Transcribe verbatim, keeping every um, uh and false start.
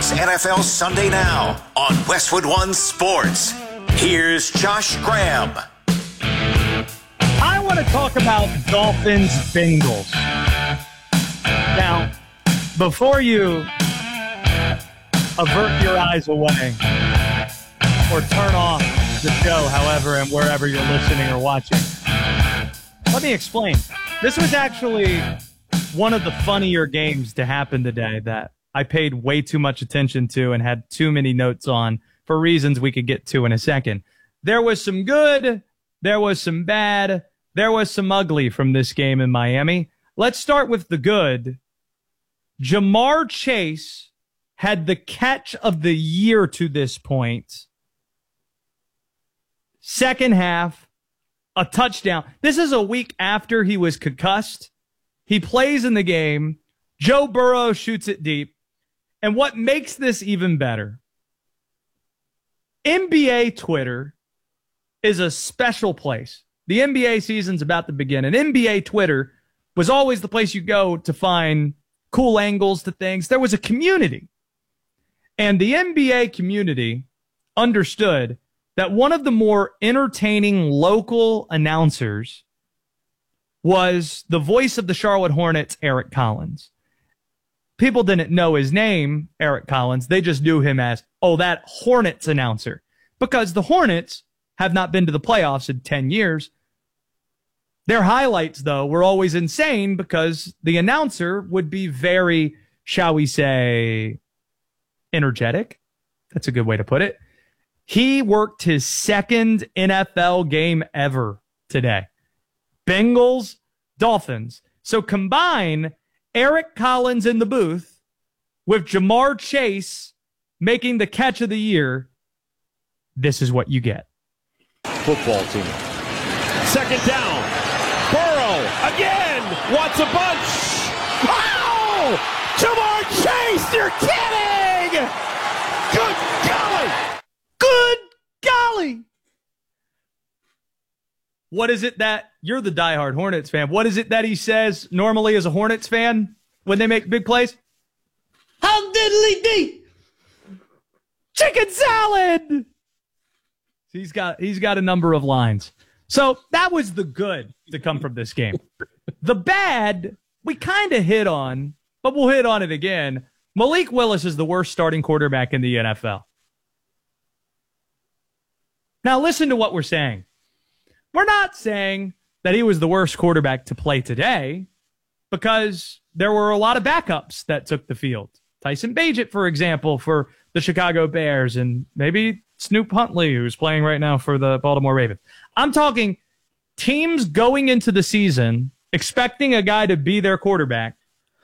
It's N F L Sunday Now on Westwood One Sports. Here's Josh Graham. I want to talk about Dolphins Bengals. Now, before you avert your eyes away or turn off the show, however and wherever you're listening or watching, let me explain. This was actually one of the funnier games to happen today that I paid way too much attention to and had too many notes on for reasons we could get to in a second. There was some good, there was some bad, there was some ugly from this game in Miami. Let's start with the good. Ja'Marr Chase had the catch of the year to this point. Second half, a touchdown. This is a week after he was concussed. He plays in the game. Joe Burrow shoots it deep. And what makes this even better, N B A Twitter is a special place. The N B A season's about to begin, and N B A Twitter was always the place you go to find cool angles to things. There was a community, and the N B A community understood that one of the more entertaining local announcers was the voice of the Charlotte Hornets, Eric Collins. People didn't know his name, Eric Collins. They just knew him as, oh, that Hornets announcer. Because the Hornets have not been to the playoffs in ten years. Their highlights, though, were always insane because the announcer would be very, shall we say, energetic. That's a good way to put it. He worked his second N F L game ever today. Bengals, Dolphins. So combine Eric Collins in the booth with Ja'Marr Chase making the catch of the year. This is what you get. Football team. Second down. Burrow again. Wants a bunch. Wow! Ja'Marr Chase, you're kidding! Good golly! Good golly! What is it that, you're the diehard Hornets fan, what is it that he says normally as a Hornets fan when they make big plays? How diddly dee! Chicken salad! He's got, he's got a number of lines. So that was the good to come from this game. The bad, we kind of hit on, but we'll hit on it again. Malik Willis is the worst starting quarterback in the N F L. Now listen to what we're saying. We're not saying that he was the worst quarterback to play today because there were a lot of backups that took the field. Tyson Bagent, for example, for the Chicago Bears, and maybe Snoop Huntley, who's playing right now for the Baltimore Ravens. I'm talking teams going into the season expecting a guy to be their quarterback